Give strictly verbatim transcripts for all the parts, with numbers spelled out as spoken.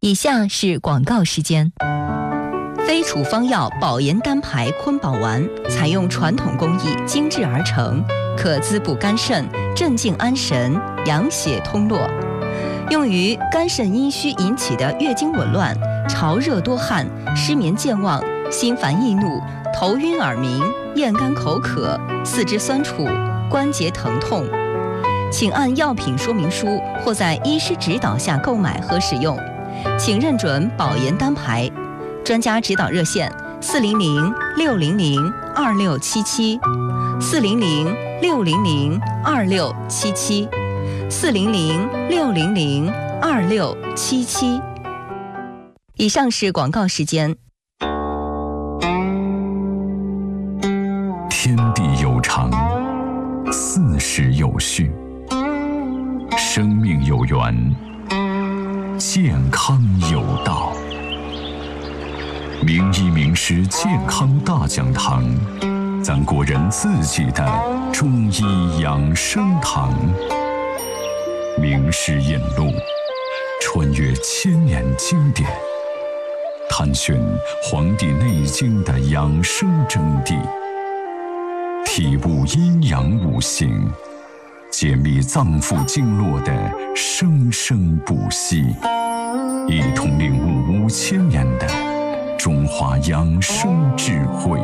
以下是广告时间。非处方药保研单牌坤宝丸采用传统工艺精制而成，可滋补肝肾、镇静安神、养血通络，用于肝肾阴虚引起的月经紊乱、潮热多汗、失眠健忘、心烦易怒、头晕耳鸣、咽干口渴、四肢酸楚、关节疼痛。请按药品说明书或在医师指导下购买和使用，请认准保研单牌。专家指导热线：四零零六零零二六七七，四零零六零零二六七七，四零零六零零二六七七。以上是广告时间。 天地有常，四时有序，生命有源，健康有道。名医名师健康大讲堂，咱国人自己的中医养生堂。名师引路，穿越千年经典，探寻《黄帝内经》的养生真谛，体悟阴阳五行，解密脏腑经络的生生不息，一同领悟五千年的中华养生智慧，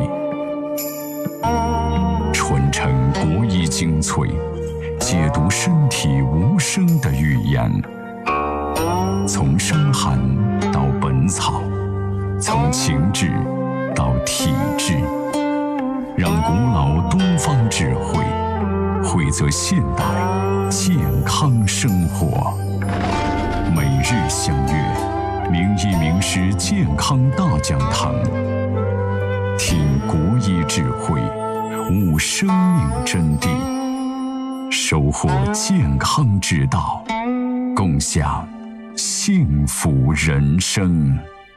传承国医精粹，解读身体无声的语言。从伤寒到本草，从情志到体质，让古老东方智慧汇泽现代健康生活。每日相约名医名师健康大讲堂，听国医智慧，悟生命真谛，收获健康之道，共享幸福人生。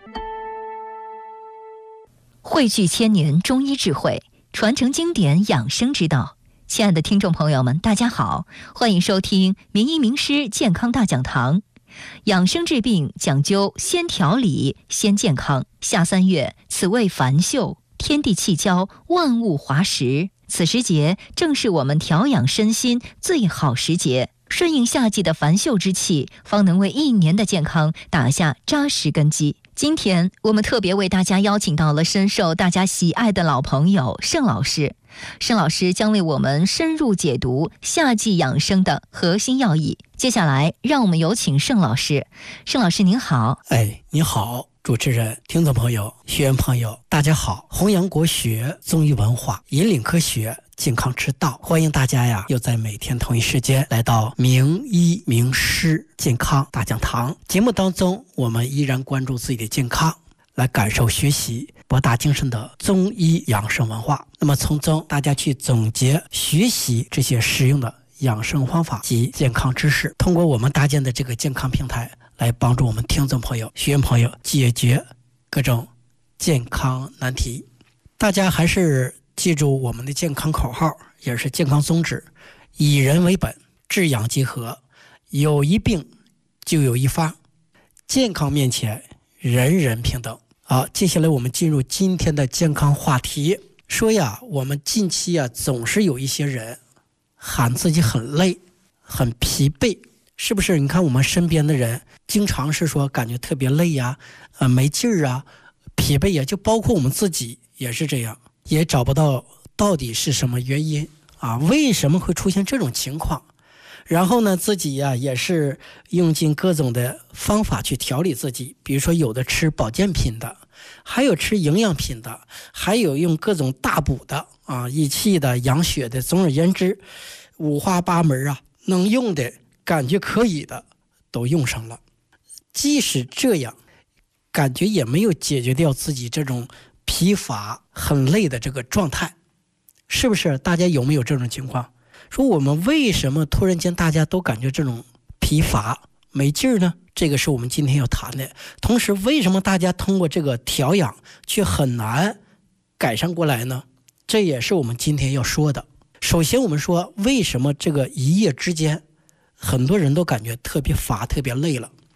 汇聚千年中医智慧，传承经典养生之道。亲爱的听众朋友们，大家好，欢迎收听名医名师健康大讲堂。养生治病讲究先调理先健康。夏三月，此谓繁秀，天地气交，万物华实。此时节正是我们调养身心最好时节，顺应夏季的繁秀之气，方能为一年的健康打下扎实根基。今天我们特别为大家邀请到了深受大家喜爱的老朋友盛老师。盛老师将为我们深入解读夏季养生的核心要义。接下来让我们有请盛老师。盛老师您好。 哎，你好，主持人、听众朋友、学员朋友，大家好。弘扬国学、中医文化，引领科学健康之道，欢迎大家呀又在每天同一时间来到名医名师健康大讲堂。节目当中，我们依然关注自己的健康，来感受学习博大精深的中医养生文化，那么从中大家去总结学习这些实用的养生方法及健康知识，通过我们搭建的这个健康平台，来帮助我们听众朋友、学员朋友解决各种健康难题。大家还是记住我们的健康口号，也是健康宗旨：以人为本，治养结合，有一病就有一方，健康面前人人平等。好，接下来我们进入今天的健康话题。说呀，我们近期啊总是有一些人喊自己很累、很疲惫，是不是？你看我们身边的人经常是说感觉特别累呀、呃、没劲儿啊、疲惫呀，就包括我们自己也是这样，也找不到到底是什么原因啊？为什么会出现这种情况？然后呢，自己呀也是用尽各种的方法去调理自己，比如说有的吃保健品的，还有吃营养品的，还有用各种大补的啊，益气的、养血的，总而言之，五花八门啊，能用的、感觉可以的都用上了。即使这样，感觉也没有解决掉自己这种疲乏、很累的这个状态，是不是？大家有没有这种情况？说我们为什么突然间大家都感觉这种疲乏没劲儿呢？这个是我们今天要谈的。同时，为什么大家通过这个调养却很难改善过来呢？这也是我们今天要说的。首先我们说，为什么这个一夜之间很多人都感觉特别乏、特别累了？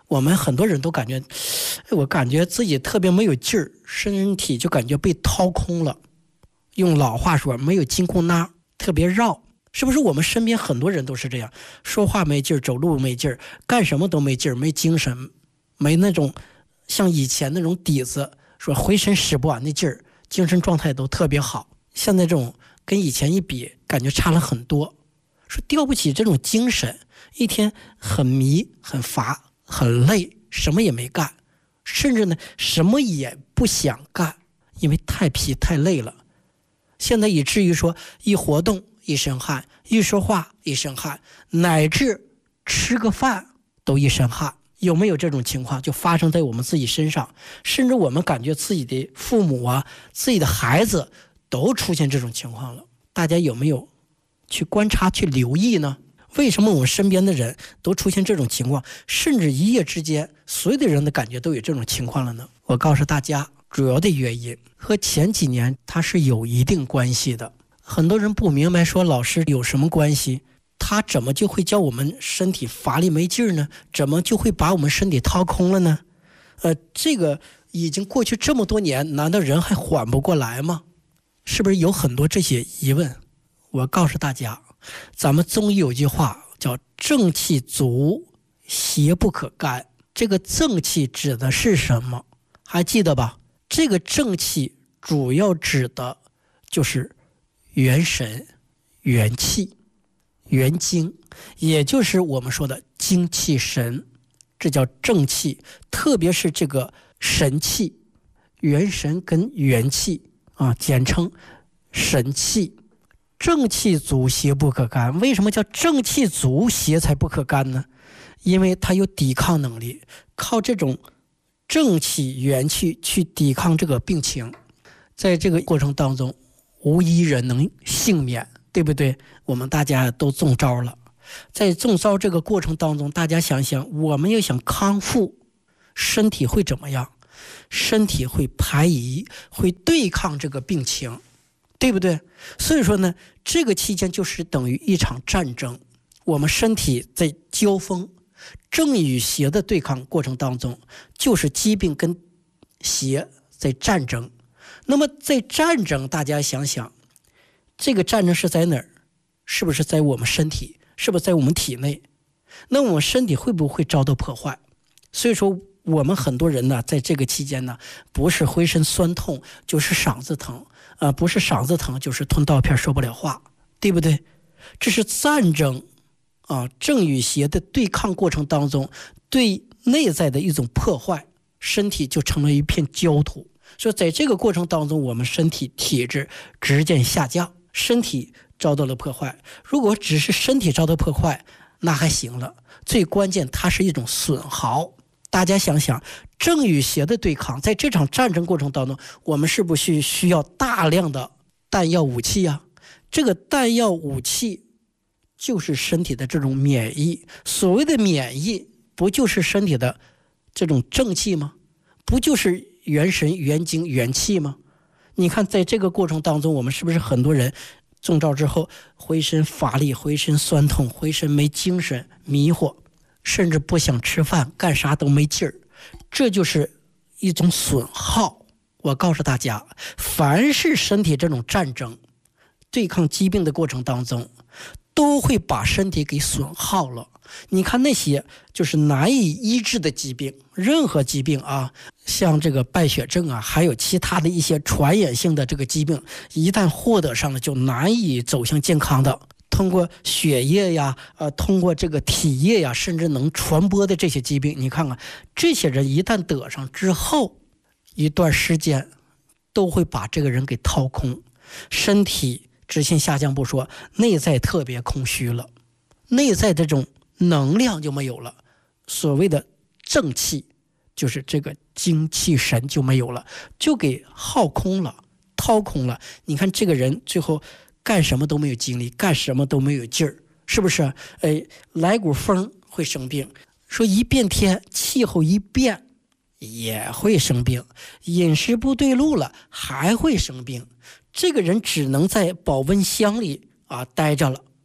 我们很多人都感觉，我感觉自己特别没有劲儿，身体就感觉被掏空了。用老话说，没有筋骨拉，特别绕。是不是我们身边很多人都是这样？说话没劲儿，走路没劲儿，干什么都没劲儿，没精神，没那种像以前那种底子，说回身使不完的劲儿，精神状态都特别好。现在这种跟以前一比，感觉差了很多。说吊不起这种精神，一天很迷、很乏、很累，什么也没干，甚至呢什么也不想干，因为太疲太累了。现在以至于说一活动一身汗，一说话一身汗，乃至吃个饭都一身汗。有没有这种情况就发生在我们自己身上？甚至我们感觉自己的父母啊，自己的孩子都出现这种情况了。大家有没有去观察去留意呢？为什么我们身边的人都出现这种情况，甚至一夜之间所有的人的感觉都有这种情况了呢？我告诉大家，主要的原因和前几年它是有一定关系的。很多人不明白，说老师有什么关系？他怎么就会叫我们身体乏力没劲呢？怎么就会把我们身体掏空了呢？呃，这个已经过去这么多年，难道人还缓不过来吗？是不是有很多这些疑问？我告诉大家，咱们中医有句话叫正气足，邪不可干。这个正气指的是什么？还记得吧？这个正气主要指的就是元神、元气、元精，也就是我们说的精气神，这叫正气。特别是这个神气，元神跟元气啊，简称神气。正气足，邪不可干。为什么叫正气足，邪才不可干呢？因为它有抵抗能力，靠这种正气元气去抵抗这个病情。在这个过程当中，无一人能幸免，对不对？我们大家都中招了。在中招这个过程当中，大家想想，我们要想康复，身体会怎么样？身体会排遗，会对抗这个病情，对不对？所以说呢，这个期间就是等于一场战争，我们身体在交锋，正与邪的对抗过程当中，就是疾病跟邪在战争。那么在战争，大家想想，这个战争是在哪儿？是不是在我们身体？是不是在我们体内？那我们身体会不会遭到破坏？所以说我们很多人呢，在这个期间呢，不是浑身酸痛，就是嗓子疼，呃，不是嗓子疼，就是吞刀片说不了话，对不对？这是战争啊，正与邪的对抗过程当中，对内在的一种破坏，身体就成了一片焦土。所以在这个过程当中，我们身体体质直渐下降，身体遭到了破坏。如果只是身体遭到破坏，那还行了，最关键它是一种损耗。大家想想，正与邪的对抗，在这场战争过程当中，我们是不是需要大量的弹药武器啊？这个弹药武器就是身体的这种免疫。所谓的免疫，不就是身体的这种正气吗？不就是元神、元精、元气吗？你看在这个过程当中，我们是不是很多人中招之后浑身乏力、浑身酸痛、浑身没精神、迷惑，甚至不想吃饭，干啥都没劲儿？这就是一种损耗。我告诉大家，凡是身体这种战争对抗疾病的过程当中，都会把身体给损耗了。你看那些就是难以医治的疾病，任何疾病啊，像这个败血症啊，还有其他的一些传染性的这个疾病，一旦获得上了，就难以走向健康的。通过血液呀，呃，通过这个体液呀，甚至能传播的这些疾病，你看看这些人一旦得上之后，一段时间都会把这个人给掏空，身体直线下降不说，内在特别空虚了，内在这种能量就没有了，所谓的正气就是这个精气神就没有了，就给耗空了，掏空了。你看这个人最后干什么都没有精力，干什么都没有劲儿，是不是？哎，来股风会生病，说一变天，气候一变也会生病，饮食不对路了还会生病。这个人只能在保温箱里啊待着了，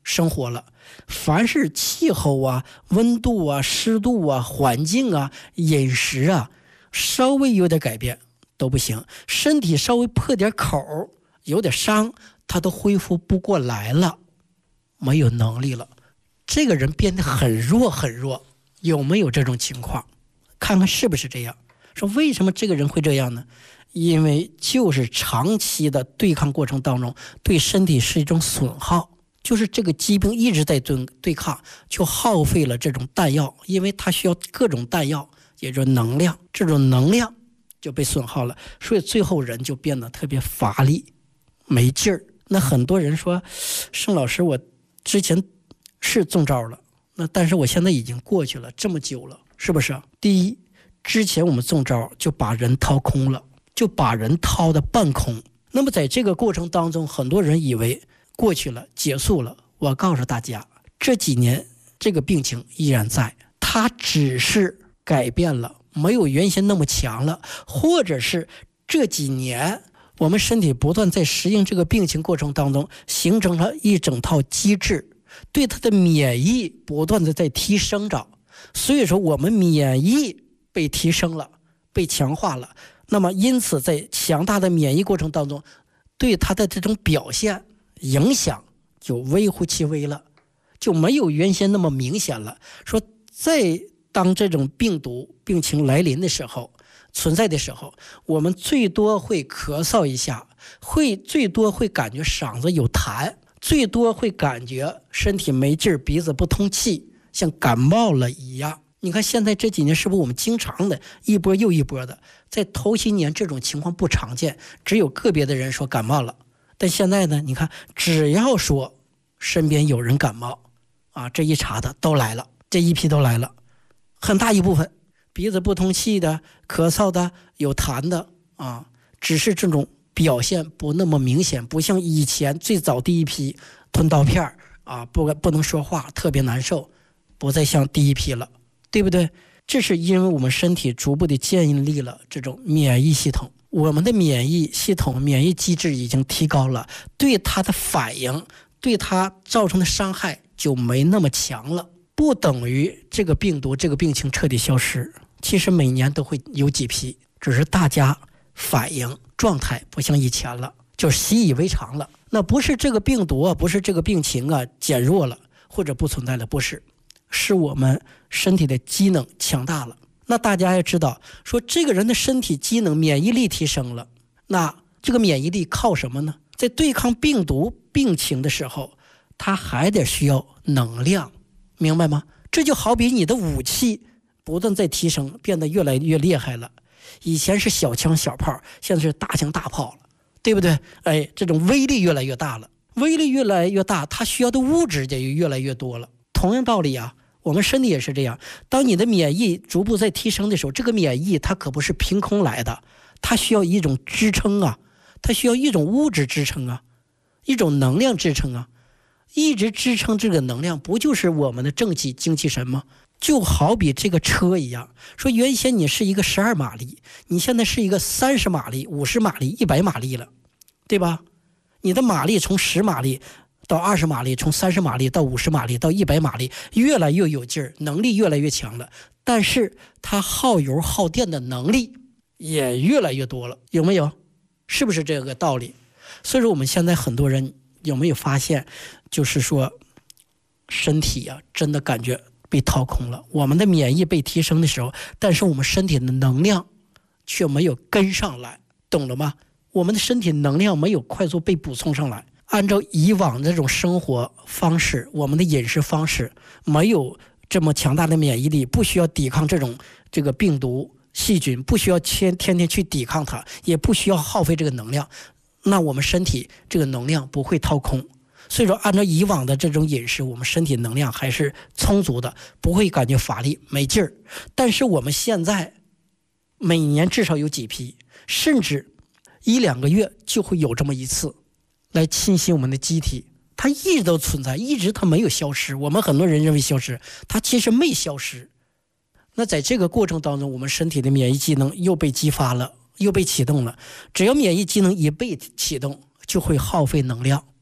生活了。凡是气候啊、温度啊、湿度啊、环境啊、饮食啊，稍微有点改变都不行。身体稍微破点口，有点伤，他都恢复不过来了，没有能力了。这个人变得很弱很弱，有没有这种情况？看看是不是这样。说为什么这个人会这样呢？因为就是长期的对抗过程当中，对身体是一种损耗，就是这个疾病一直在对对抗，就耗费了这种弹药，因为它需要各种弹药，也就是能量，这种能量就被损耗了，所以最后人就变得特别乏力，没劲儿。那很多人说，盛老师，我之前是中招了，那但是我现在已经过去了这么久了，是不是？第一，之前我们中招就把人掏空了，就把人掏的半空。那么在这个过程当中，很多人以为过去了，结束了。我告诉大家，这几年这个病情依然在，它只是改变了，没有原先那么强了，或者是这几年我们身体不断在适应这个病情过程当中，形成了一整套机制，对它的免疫不断的在提升着。所以说我们免疫被提升了，被强化了，那么因此在强大的免疫过程当中，对它的这种表现影响就微乎其微了，就没有原先那么明显了。说在当这种病毒病情来临的时候，存在的时候，我们最多会咳嗽一下，会最多会感觉嗓子有痰，最多会感觉身体没劲儿，鼻子不通气，像感冒了一样。你看现在这几年是不是我们经常的一波又一波的，在头些年这种情况不常见，只有个别的人说感冒了。但现在呢，你看只要说身边有人感冒啊，这一查的都来了，这一批都来了，很大一部分鼻子不通气的、咳嗽的、有痰的啊，只是这种表现不那么明显，不像以前最早第一批吞刀片啊，不不能说话，特别难受，不再像第一批了，对不对？这是因为我们身体逐步的建立了这种免疫系统，我们的免疫系统、免疫机制已经提高了，对它的反应、对它造成的伤害就没那么强了。不等于这个病毒、这个病情彻底消失，其实每年都会有几批，只是大家反应状态不像以前了，就习以为常了。那不是这个病毒啊，不是这个病情啊减弱了或者不存在了，不是，是我们身体的机能强大了。那大家要知道，说这个人的身体机能、免疫力提升了，那这个免疫力靠什么呢？在对抗病毒病情的时候，它还得需要能量，明白吗？这就好比你的武器不断在提升，变得越来越厉害了。以前是小枪小炮，现在是大枪大炮了，对不对？哎，这种威力越来越大了，威力越来越大，它需要的物质也越来越多了。同样道理啊，我们身体也是这样，当你的免疫逐步在提升的时候，这个免疫它可不是凭空来的，它需要一种支撑啊，它需要一种物质支撑啊，一种能量支撑啊。一直支撑这个能量，不就是我们的正气、精气神吗？就好比这个车一样，说原先你是一个十二马力，你现在是一个三十马力、五十马力、一百马力了，对吧？你的马力从十马力到二十马力，从三十马力到五十马力到一百马力，越来越有劲儿，能力越来越强了。但是它耗油耗电的能力也越来越多了，有没有？是不是这个道理？所以说我们现在很多人有没有发现，就是说身体啊真的感觉被掏空了，我们的免疫被提升的时候，但是我们身体的能量却没有跟上来，懂了吗？我们的身体能量没有快速被补充上来，按照以往的这种生活方式，我们的饮食方式没有这么强大的免疫力，不需要抵抗这种这个病毒细菌，不需要天天天去抵抗它，也不需要耗费这个能量，那我们身体这个能量不会掏空。所以说按照以往的这种饮食，我们身体能量还是充足的，不会感觉乏力没劲儿。但是我们现在每年至少有几批，甚至一两个月就会有这么一次来侵袭我们的机体，它一直都存在，一直它没有消失。我们很多人认为消失，它其实没消失。那在这个过程当中，我们身体的免疫机能又被激发了，又被启动了。只要免疫机能一被启动，就会耗费能量，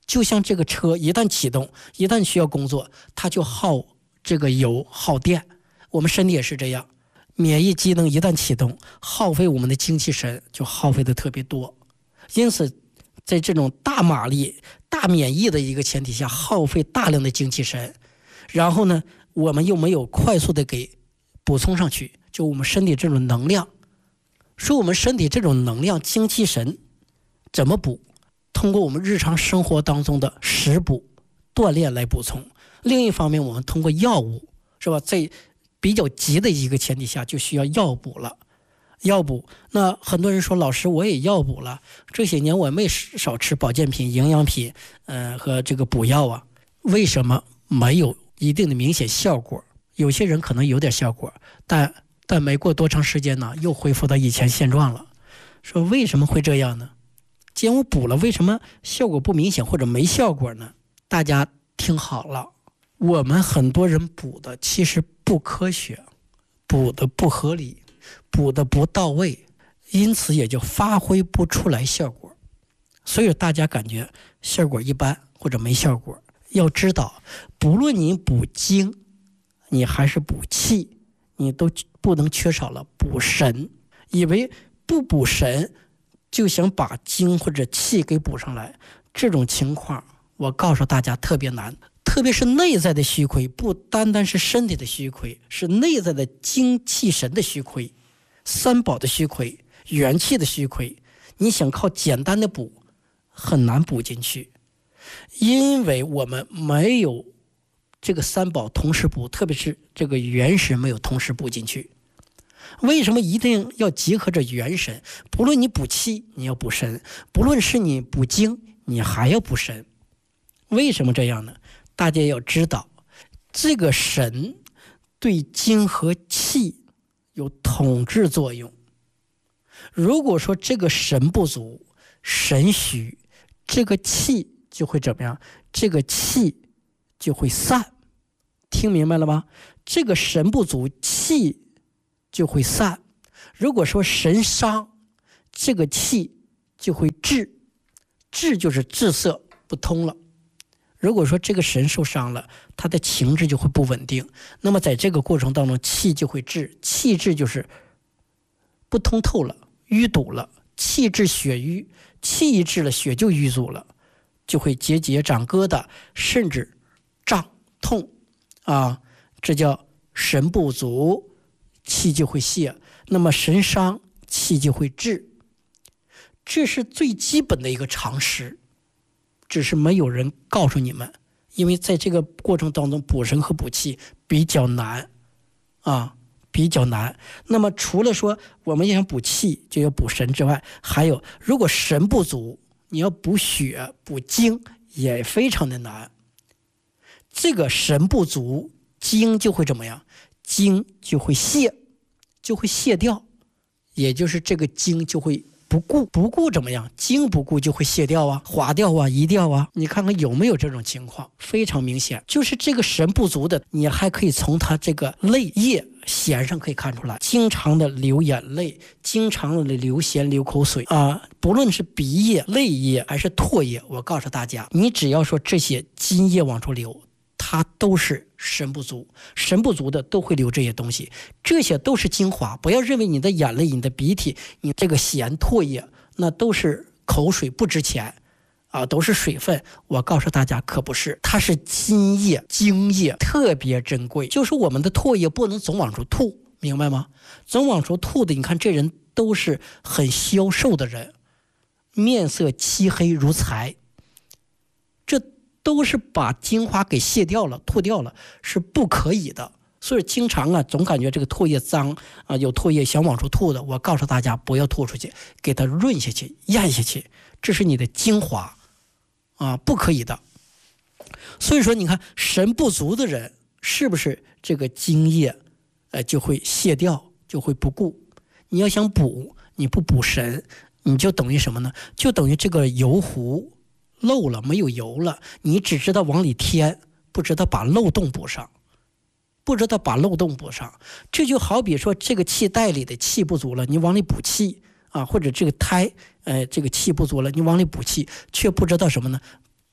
就像这个车一旦启动，一旦需要工作，它就耗这个油耗电。我们身体也是这样，免疫机能一旦启动，耗费我们的精气神就耗费的特别多。因此在这种大马力大免疫的一个前提下，耗费大量的精气神，然后呢我们又没有快速的给补充上去，就我们身体这种能量。说我们身体这种能量精气神怎么补？通过我们日常生活当中的食补锻炼来补充。另一方面我们通过药物，是吧，在比较急的一个前提下就需要药补了。药补，那很多人说老师我也药补了，这些年我没少吃保健品营养品呃和这个补药啊，为什么没有一定的明显效果？有些人可能有点效果，但但没过多长时间呢又恢复到以前现状了。说为什么会这样呢？既然我补了，为什么效果不明显或者没效果呢？大家听好了，我们很多人补的其实不科学，补的不合理，补的不到位，因此也就发挥不出来效果。所以大家感觉效果一般或者没效果。要知道，不论你补精你还是补气，你都不能缺少了补神。以为不补神就想把精或者气给补上来，这种情况我告诉大家特别难。特别是内在的虚亏，不单单是身体的虚亏，是内在的精气神的虚亏，三宝的虚亏，元气的虚亏，你想靠简单的补很难补进去。因为我们没有这个三宝同时补，特别是这个元神没有同时补进去。为什么一定要结合着元神？不论你补气你要补神，不论是你补精你还要补神。为什么这样呢？大家要知道，这个神对精和气有统治作用。如果说这个神不足，神虚，这个气就会怎么样？这个气就会散。听明白了吗？这个神不足，气就会散。如果说神伤，这个气就会滞，滞就是滞涩不通了。如果说这个神受伤了，他的情志就会不稳定，那么在这个过程当中气就会滞，气滞就是不通透了，淤堵了，气滞血瘀，气一滞了血就淤阻了，就会结节长疙瘩，甚至胀痛啊，这叫神不足，气就会泄。那么神伤，气就会滞，这是最基本的一个常识，只是没有人告诉你们。因为在这个过程当中补神和补气比较难啊，比较难。那么除了说我们想补气就要补神之外，还有如果神不足，你要补血补精也非常的难。这个神不足，精就会怎么样？精就会泄，就会泄掉，也就是这个精就会不顾，不顾怎么样？精不顾就会泄掉啊，滑掉啊，移掉啊。你看看有没有这种情况？非常明显，就是这个神不足的，你还可以从他这个泪液弦上可以看出来，经常的流眼泪，经常的流涎流口水啊，不论是鼻液、泪液还是唾液，我告诉大家，你只要说这些津液往出流，它都是神不足，神不足的都会流这些东西，这些都是精华。不要认为你的眼泪、你的鼻涕、你这个涎唾液那都是口水不值钱啊，都是水分。我告诉大家可不是，它是津液、精液，特别珍贵。就是我们的唾液不能总往出吐，明白吗？总往出吐的，你看这人都是很消瘦的人，面色漆黑如柴，这都是把精华给卸掉了，吐掉了，是不可以的。所以经常啊总感觉这个唾液脏啊，有唾液想往出吐的，我告诉大家不要吐出去，给它润下去，咽下去，这是你的精华啊，不可以的。所以说你看神不足的人，是不是这个精液呃就会卸掉，就会不顾。你要想补，你不补神，你就等于什么呢？就等于这个油壶漏了，没有油了，你只知道往里添，不知道把漏洞补上，不知道把漏洞补上。这就好比说这个气袋里的气不足了，你往里补气啊，或者这个胎呃这个气不足了，你往里补气，却不知道什么呢？把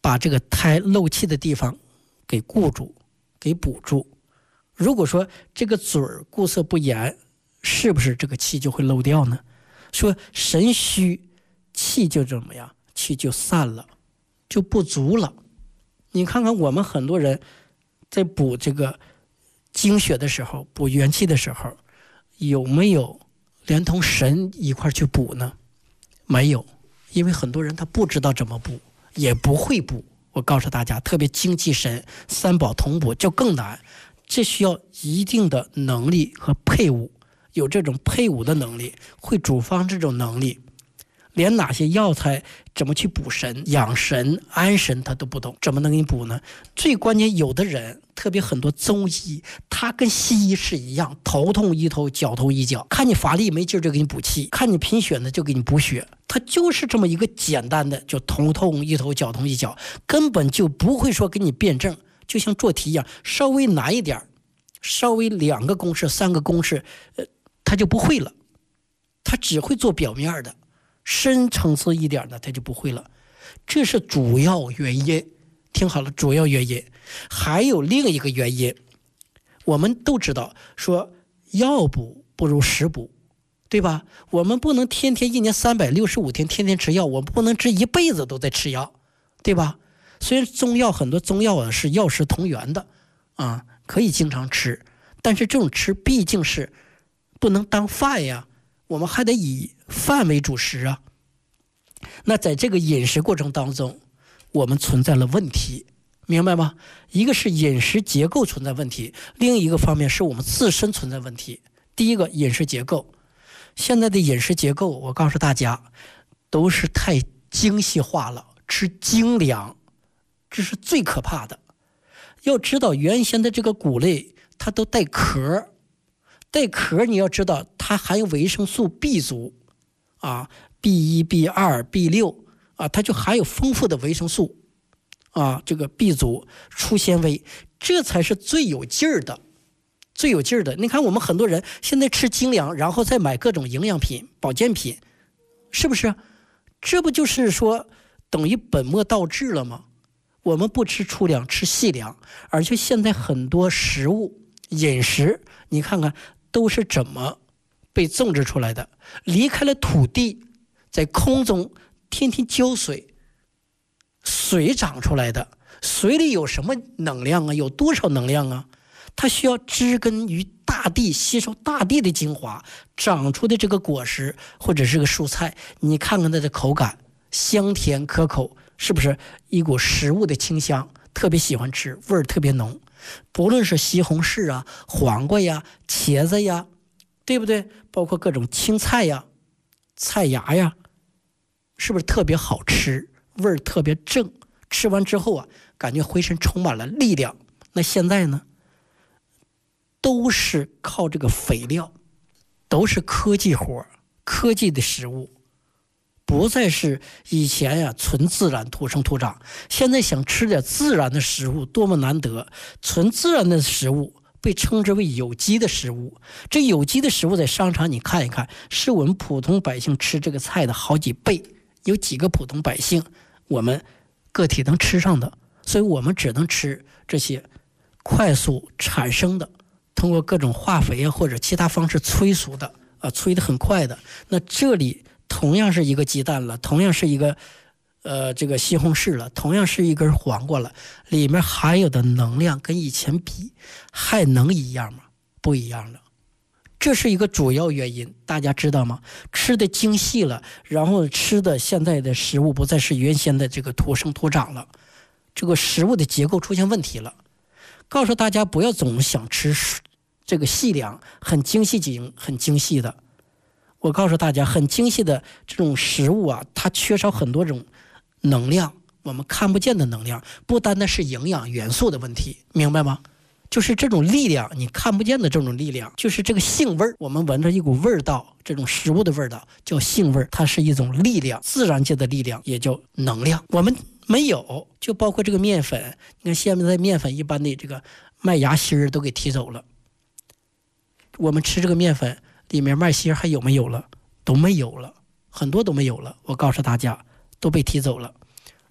把这个胎漏气的地方给固住，给补住。如果说这个嘴儿固塞不严，是不是这个气就会漏掉呢？说神虚，气就怎么样？气就散了，就不足了。你看看我们很多人在补这个精血的时候，补元气的时候，有没有连同神一块去补呢？没有，因为很多人他不知道怎么补，也不会补。我告诉大家，特别精气神三宝同补就更难，这需要一定的能力和配伍，有这种配伍的能力，会主方这种能力，连哪些药材怎么去补神、养神、安神他都不懂，怎么能给你补呢？最关键，有的人特别很多中医，他跟西医是一样，头痛医头，脚痛医脚，看你乏力没劲就给你补气，看你贫血呢就给你补血，他就是这么一个简单的，就头痛医头，脚痛医脚，根本就不会说给你辩证，就像做题一样，稍微难一点，稍微两个公式、三个公式，呃，他就不会了，他只会做表面的。深层次一点的他就不会了，这是主要原因。听好了，主要原因。还有另一个原因，我们都知道说药补不如食补，对吧？我们不能天天一年三百六十五天天天吃药，我们不能这一辈子都在吃药，对吧？虽然中药很多中药啊是药食同源的啊，可以经常吃，但是这种吃毕竟是不能当饭呀，我们还得以饭为主食啊。那在这个饮食过程当中，我们存在了问题，明白吗？一个是饮食结构存在问题，另一个方面是我们自身存在问题。第一个饮食结构，现在的饮食结构我告诉大家都是太精细化了，吃精粮，这是最可怕的。要知道原先的这个谷类它都带壳，带壳你要知道它含有维生素 B 族啊 B 一 B 二 B 六啊，它就含有丰富的维生素啊，这个 B 族粗纤维，这才是最有劲儿的最有劲儿的。你看我们很多人现在吃精粮，然后再买各种营养品保健品，是不是？这不就是说等于本末倒置了吗？我们不吃粗粮，吃细粮，而且现在很多食物饮食你看看都是怎么被种植出来的，离开了土地，在空中天天浇水，水长出来的，水里有什么能量啊？有多少能量啊？它需要植根于大地，吸收大地的精华，长出的这个果实或者是个蔬菜，你看看它的口感香甜可口，是不是一股食物的清香？特别喜欢吃，味儿特别浓。不论是西红柿啊、黄瓜呀、茄子呀，对不对？包括各种青菜呀、菜芽呀，是不是特别好吃，味儿特别正？吃完之后啊，感觉浑身充满了力量。那现在呢，都是靠这个肥料，都是科技活，科技的食物，不再是以前呀、啊、纯自然土生土长。现在想吃点自然的食物多么难得，纯自然的食物被称之为有机的食物。这有机的食物在商场你看一看，是我们普通百姓吃这个菜的好几倍。有几个普通百姓我们个体能吃上的，所以我们只能吃这些快速产生的，通过各种化肥啊或者其他方式催熟的啊，催得很快的。那这里同样是一个鸡蛋了，同样是一个呃这个西红柿了，同样是一根黄瓜了，里面含有的能量跟以前比还能一样吗？不一样了。这是一个主要原因，大家知道吗？吃的精细了，然后吃的现在的食物不再是原先的这个土生土长了，这个食物的结构出现问题了。告诉大家不要总想吃这个细粮，很精细精很精细的。我告诉大家，很精细的这种食物啊，它缺少很多种能量，我们看不见的能量，不单单是营养元素的问题，明白吗？就是这种力量，你看不见的这种力量，就是这个性味儿，我们闻着一股味道，这种食物的味道叫性味儿，它是一种力量，自然界的力量，也叫能量。我们没有，就包括这个面粉，你看现在面粉一般的这个麦芽芯儿都给提走了，我们吃这个面粉里面麦芯还有没有了？都没有了，很多都没有了。我告诉大家，都被提走了。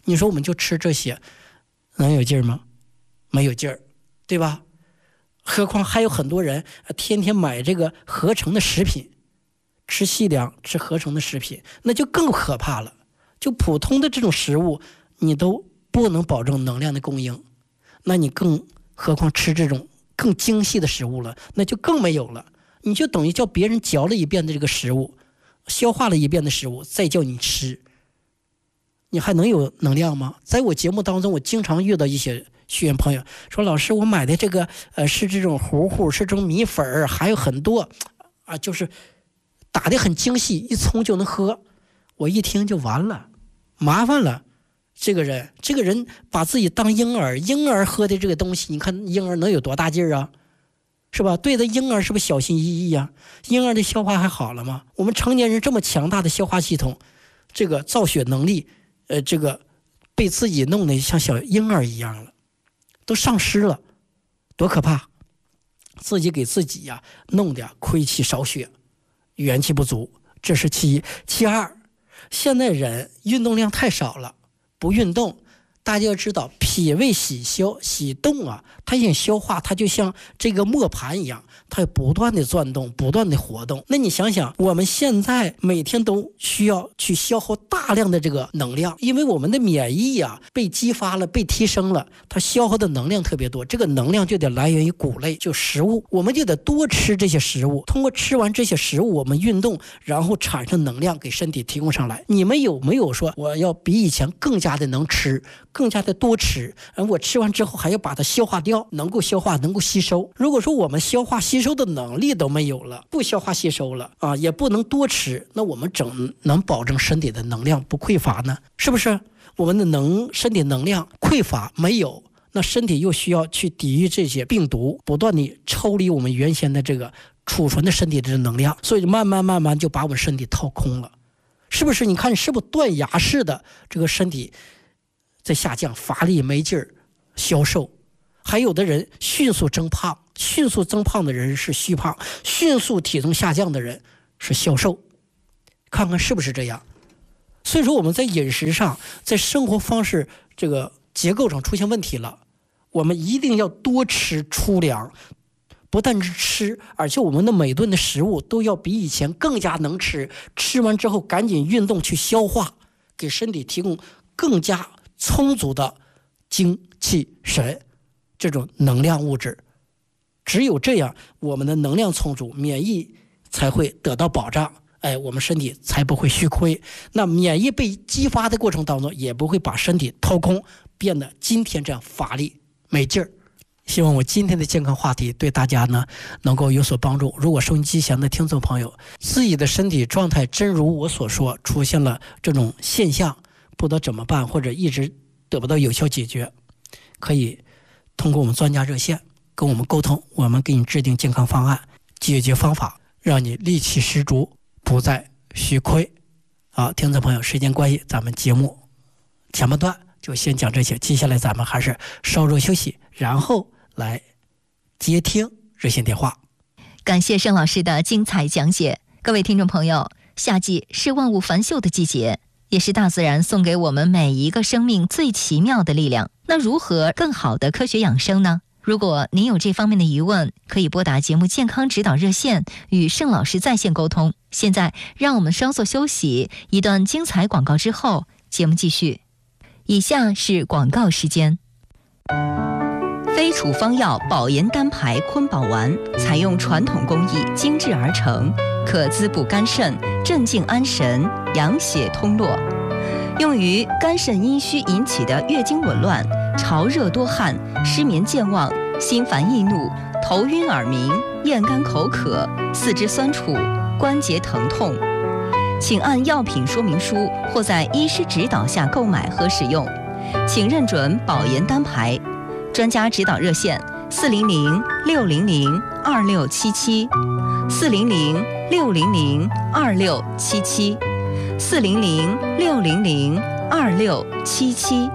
你说我们就吃这些，能有劲儿吗？没有劲儿，对吧？何况还有很多人天天买这个合成的食品，吃细粮，吃合成的食品，那就更可怕了。就普通的这种食物，你都不能保证能量的供应，那你更何况吃这种更精细的食物了，那就更没有了。你就等于叫别人嚼了一遍的这个食物，消化了一遍的食物，再叫你吃，你还能有能量吗？在我节目当中，我经常遇到一些学员朋友说，老师，我买的这个呃是这种糊糊，是这种米粉，还有很多啊，就是打得很精细，一冲就能喝。我一听就完了，麻烦了。这个人这个人把自己当婴儿，婴儿喝的这个东西，你看婴儿能有多大劲儿啊，是吧？对的，婴儿是不是小心翼翼啊？婴儿的消化还好了吗？我们成年人这么强大的消化系统，这个造血能力呃，这个被自己弄得像小婴儿一样了，都丧失了，多可怕！自己给自己呀、啊、弄得亏气少血，元气不足，这是其一。其二，现在人运动量太少了，不运动。大家要知道，脾胃喜消喜动啊，它想消化，它就像这个磨盘一样，它不断的转动，不断的活动。那你想想，我们现在每天都需要去消耗大量的这个能量，因为我们的免疫啊被激发了，被提升了，它消耗的能量特别多。这个能量就得来源于谷类，就食物，我们就得多吃这些食物。通过吃完这些食物，我们运动，然后产生能量给身体提供上来。你们有没有说我要比以前更加的能吃？更加的多吃，而我吃完之后还要把它消化掉，能够消化，能够吸收。如果说我们消化吸收的能力都没有了，不消化吸收了啊，也不能多吃，那我们怎能保证身体的能量不匮乏呢？是不是？我们的能身体能量匮乏没有，那身体又需要去抵御这些病毒，不断地抽离我们原先的这个储存的身体的能量，所以慢慢慢慢就把我们身体掏空了。是不是？你看是不是断崖式的这个身体在下降，乏力没劲儿，消瘦，还有的人迅速增胖，迅速增胖的人是虚胖，迅速体重下降的人是消瘦，看看是不是这样？所以说我们在饮食上，在生活方式这个结构上出现问题了，我们一定要多吃粗粮，不但是吃，而且我们的每顿的食物都要比以前更加能吃，吃完之后赶紧运动去消化，给身体提供更加充足的精气神这种能量物质。只有这样，我们的能量充足，免疫才会得到保障，哎，我们身体才不会虚亏。那免疫被激发的过程当中，也不会把身体掏空，变得今天这样乏力没劲儿。希望我今天的健康话题对大家呢能够有所帮助。如果收音机前的听众朋友自己的身体状态真如我所说，出现了这种现象，不知道怎么办，或者一直得不到有效解决，可以通过我们专家热线跟我们沟通，我们给你制定健康方案，解决方法，让你力气十足，不再虚亏。好，听众朋友，时间关系，咱们节目前半段就先讲这些，接下来咱们还是稍作休息，然后来接听热线电话。 感谢盛老师的精彩讲解。各位听众朋友，夏季是万物繁秀的季节，也是大自然送给我们每一个生命最奇妙的力量。那如何更好的科学养生呢？如果您有这方面的疑问，可以拨打节目健康指导热线与盛老师在线沟通。现在让我们稍作休息，一段精彩广告之后，节目继续。以下是广告时间。非处方药保颜单排坤宝丸采用传统工艺精制而成，可滋补肝肾，镇静安神，养血通络，用于肝肾阴虚引起的月经紊乱、潮热多汗、失眠健忘、心烦易怒、头晕耳鸣、咽干口渴、四肢酸楚、关节疼痛。请按药品说明书或在医师指导下购买和使用，请认准保颜单排。专家指导热线：四零零六零零二六七七，四零零六零零二六七七，四零零六零零二六七七。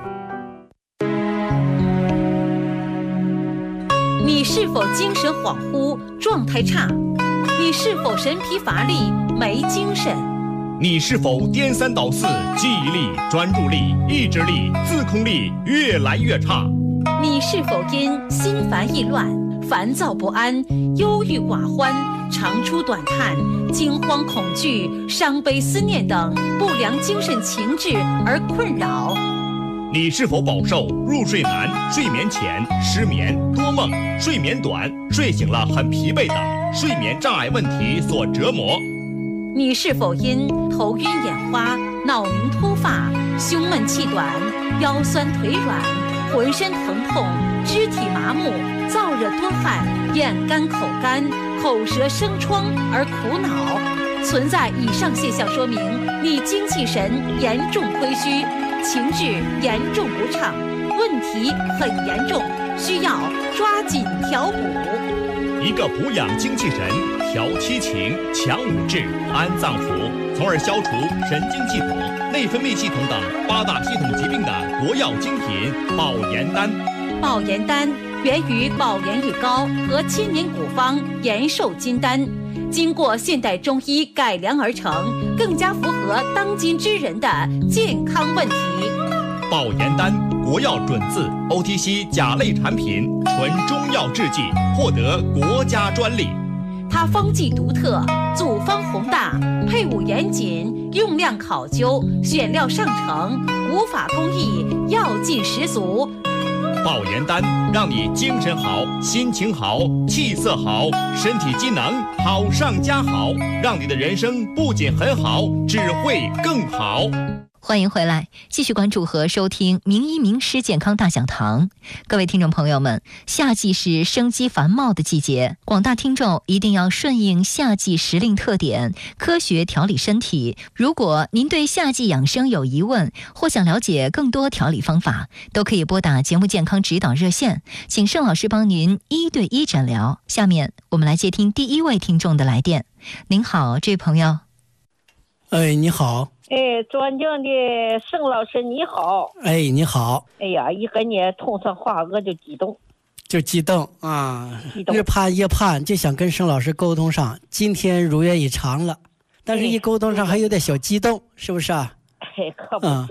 你是否精神恍惚、状态差？你是否神疲乏力、没精神？ 你是否颠三倒四，记忆力、专注力、意志力、自控力越来越差？ 你是否因心烦意乱、烦躁不安、忧郁寡欢、长出短叹、惊慌恐惧、伤悲思念等不良精神情志而困扰？ 你是否饱受入睡难、睡眠浅、失眠、多梦、睡眠短、睡醒了很疲惫等睡眠障碍问题所折磨？ 你是否因头晕眼花、脑鸣脱发、胸闷气短、腰酸腿软、浑身疼痛、肢体麻木、燥热多汗、眼干口干、口舌生疮而苦恼？存在以上现象，说明你精气神严重亏虚，情志严重不畅，问题很严重，需要抓紧调补。 一个补养精气神、调七情、强五志、安脏腑，从而消除神经系统、内分泌系统等八大系统疾病的国药精品保炎丹。 保炎丹源于保炎玉膏和千年古方延寿金丹，经过现代中医改良而成，更加符合当今之人的健康问题。 保炎丹国药准字 O T C 甲类产品，纯中药制剂，获得国家专利。 它方剂独特，组方宏大，配伍严谨，用量考究，选料上乘，古法工艺，药劲十足。 保炎丹让你精神好、心情好、气色好、身体机能好上加好，让你的人生不仅很好，只会更好。 欢迎回来，继续关注和收听名医名师健康大讲堂。各位听众朋友们，夏季是生机繁茂的季节，广大听众一定要顺应夏季时令特点，科学调理身体。如果您对夏季养生有疑问，或想了解更多调理方法，都可以拨打节目健康指导热线，请盛老师帮您一对一诊疗。下面我们来接听第一位听众的来电。您好，这位朋友。 哎，你好。 哎，尊敬的盛老师你好。 哎，你好。 哎呀，一和你通上话我就激动， 就激动啊！ 激动， 日盼夜盼，就想跟盛老师沟通上。今天如愿以偿了，但是一沟通上还有点小激动，是不是啊？ 哎，可不是。 嗯，